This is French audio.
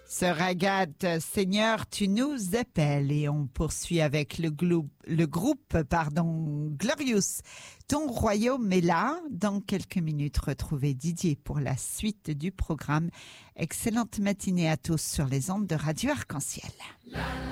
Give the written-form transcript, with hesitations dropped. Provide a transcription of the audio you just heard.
Sœur Agathe, Seigneur, tu nous appelles et on poursuit avec le groupe Glorious. Ton royaume est là. Dans quelques minutes, retrouvez Didier pour la suite du programme. Excellente matinée à tous sur les ondes de Radio Arc-en-Ciel.